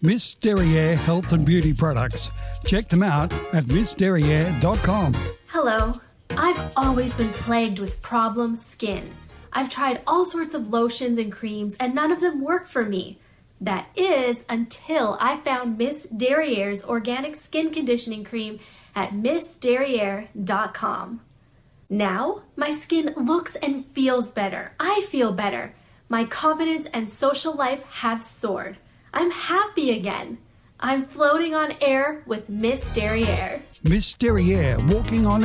Miss Derriere Health and Beauty Products. Check them out at missderriere.com. Hello. I've always been plagued with problem skin. I've tried all sorts of lotions and creams and none of them work for me. That is until I found Miss Derriere's organic skin conditioning cream at missderriere.com. Now, my skin looks and feels better. I feel better. My confidence and social life have soared. I'm happy again. I'm floating on air with Miss Derriere. Miss Derriere, walking on